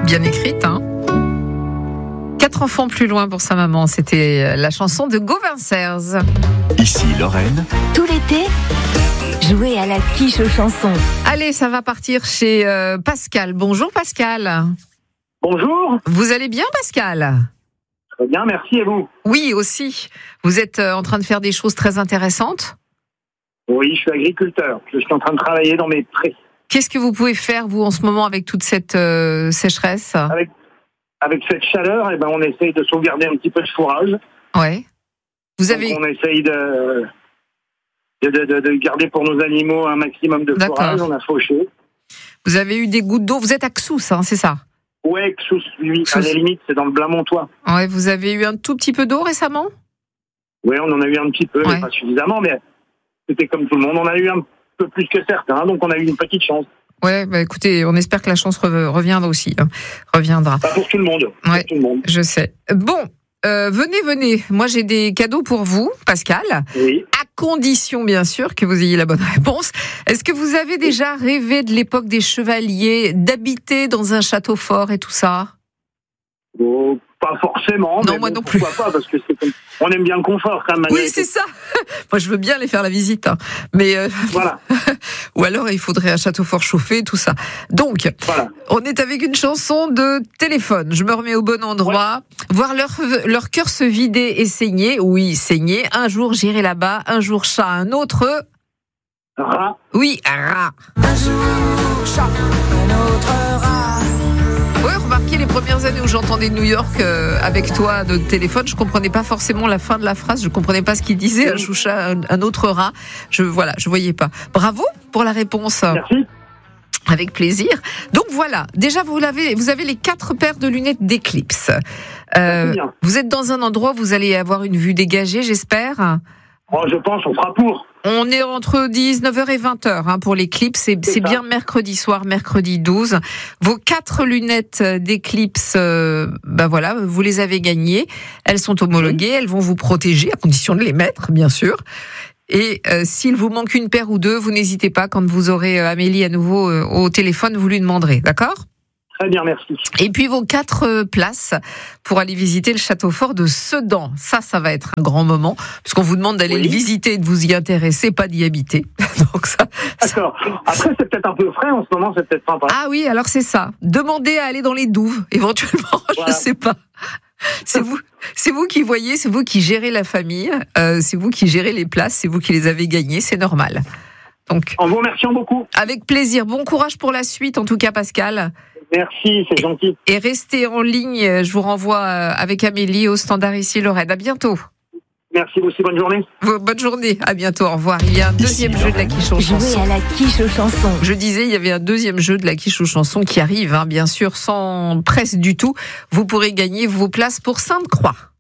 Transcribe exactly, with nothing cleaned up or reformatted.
Bien écrite, hein. Quatre enfants plus loin pour sa maman, c'était la chanson de Gauvin Serres. Ici Lorraine. Tout l'été, jouez à la quiche aux chansons. Allez, ça va partir chez euh, Pascal. Bonjour Pascal. Bonjour. Vous allez bien Pascal ? Très bien, merci, et vous ? Oui, aussi. Vous êtes euh, en train de faire des choses très intéressantes ? Oui, je suis agriculteur. Je suis en train de travailler dans mes prés. Qu'est-ce que vous pouvez faire, vous, en ce moment, avec toute cette euh, sécheresse ? Avec, avec cette chaleur, eh ben, on essaye de sauvegarder un petit peu de fourrage. Ouais. Vous avez... Donc, on essaye de, de, de, de garder pour nos animaux un maximum de D'accord. fourrage. On a fauché. Vous avez eu des gouttes d'eau. Vous êtes à Xous, hein, c'est ça ? Ouais, Xous, oui. Xous. À la limite, c'est dans le Blas-Montois. Ouais. Vous avez eu un tout petit peu d'eau récemment ? Oui, on en a eu un petit peu, Ouais. mais pas suffisamment. Mais c'était comme tout le monde. On a eu un peu plus que certains, donc on a eu une petite chance. Ouais, bah écoutez, on espère que la chance re- reviendra aussi. Hein. Reviendra. Pas pour tout le monde. Ouais. Pour tout le monde. Je sais. Bon, euh, venez, venez. Moi, j'ai des cadeaux pour vous, Pascal. Oui. À condition, bien sûr, que vous ayez la bonne réponse. Est-ce que vous avez déjà rêvé de l'époque des chevaliers, d'habiter dans un château fort et tout ça ? Oh, pas forcément. Non, mais moi bon, non plus. pourquoi pas, parce que c'est comme... on aime bien le confort quand même. Oui, malgré c'est tout. ça. Moi, je veux bien aller faire la visite. Hein. Mais euh, Voilà. ou alors, il faudrait un château fort chauffé, tout ça. Donc, Voilà. on est avec une chanson de téléphone. Je me remets au bon endroit. Ouais. Voir leur, leur cœur se vider et saigner. Oui, saigner. Un jour, j'irai là-bas. Un jour, chat. Un autre... Rat. Oui, rat. Un jour, chat, un autre rat. Oui, remarquez, les premières années où j'entendais New York euh, avec toi de téléphone, je comprenais pas forcément la fin de la phrase, je comprenais pas ce qu'il disait, un choucha, un, un autre rat. Je, voilà, je voyais pas. Bravo pour la réponse. Merci. Avec plaisir. Donc voilà, déjà vous avez, vous avez les quatre paires de lunettes d'éclipse. Euh, bien. vous êtes dans un endroit où vous allez avoir une vue dégagée, j'espère. Oh, je pense, on fera pour. On est entre dix-neuf heures et vingt heures hein, pour l'éclipse. C'est, c'est, c'est bien mercredi soir, mercredi douze. Vos quatre lunettes d'éclipse, euh, ben voilà, vous les avez gagnées. Elles sont homologuées, elles vont vous protéger, à condition de les mettre, bien sûr. Et euh, s'il vous manque une paire ou deux, vous n'hésitez pas, quand vous aurez euh, Amélie à nouveau euh, au téléphone, vous lui demanderez, d'accord ? Très bien, merci. Et puis vos quatre euh, places pour aller visiter le château fort de Sedan. Ça, ça va être un grand moment, puisqu'on vous demande d'aller Oui. le visiter et de vous y intéresser, pas d'y habiter. Donc ça, ça... D'accord. Après, c'est peut-être un peu frais en ce moment, c'est peut-être sympa. Ah oui, alors c'est ça. Demandez à aller dans les douves, éventuellement, Voilà. je sais pas. C'est vous, c'est vous qui voyez, c'est vous qui gérez la famille, euh, c'est vous qui gérez les places, c'est vous qui les avez gagnées, c'est normal. Donc, En vous remerciant beaucoup. avec plaisir. Bon courage pour la suite, en tout cas, Pascal. Merci, c'est gentil. Et restez en ligne. Je vous renvoie avec Amélie au standard ici, Lorraine. À bientôt. Merci vous aussi, bonne journée. Bonne journée. À bientôt. Au revoir. Il y a un deuxième Ici, jeu de la quiche aux Jouez chansons. à la quiche aux chansons. Je disais, il y avait un deuxième jeu de la quiche aux chansons qui arrive, hein, bien sûr, sans presse du tout. Vous pourrez gagner vos places pour Sainte-Croix.